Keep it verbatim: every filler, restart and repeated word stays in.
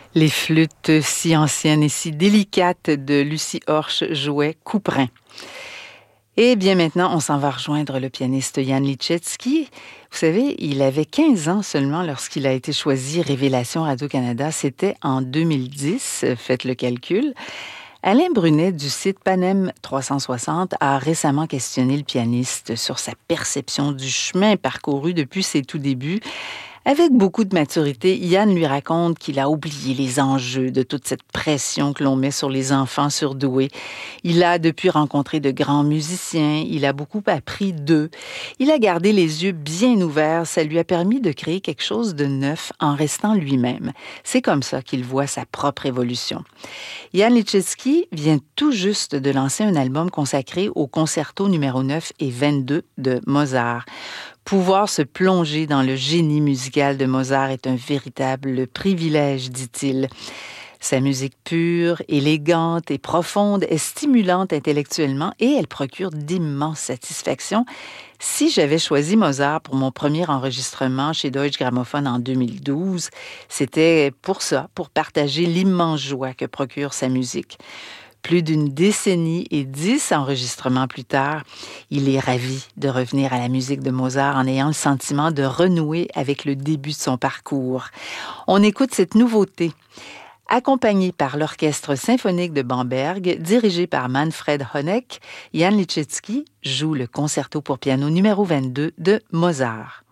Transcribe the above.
Les flûtes si anciennes et si délicates de Lucie Horch jouaient Couperin. Et bien maintenant, on s'en va rejoindre le pianiste Jan Liszewski. Vous savez, il avait quinze ans seulement lorsqu'il a été choisi Révélation Radio-Canada. C'était en deux mille dix, faites le calcul. Alain Brunet du site Panem trois cent soixante a récemment questionné le pianiste sur sa perception du chemin parcouru depuis ses tout débuts. Avec beaucoup de maturité, Yann lui raconte qu'il a oublié les enjeux de toute cette pression que l'on met sur les enfants surdoués. Il a depuis rencontré de grands musiciens, il a beaucoup appris d'eux. Il a gardé les yeux bien ouverts, ça lui a permis de créer quelque chose de neuf en restant lui-même. C'est comme ça qu'il voit sa propre évolution. Jan Liszewski vient tout juste de lancer un album consacré au concerto numéro neuf et vingt-deux de Mozart. Pouvoir se plonger dans le génie musical de Mozart est un véritable privilège, dit-il. Sa musique pure, élégante et profonde est stimulante intellectuellement et elle procure d'immenses satisfactions. Si j'avais choisi Mozart pour mon premier enregistrement chez Deutsche Grammophon en deux mille douze, c'était pour ça, pour partager l'immense joie que procure sa musique. Plus d'une décennie et dix enregistrements plus tard, il est ravi de revenir à la musique de Mozart en ayant le sentiment de renouer avec le début de son parcours. On écoute cette nouveauté. Accompagné par l'Orchestre symphonique de Bamberg, dirigé par Manfred Honeck, Jan Liszewski joue le concerto pour piano numéro vingt-deux de Mozart.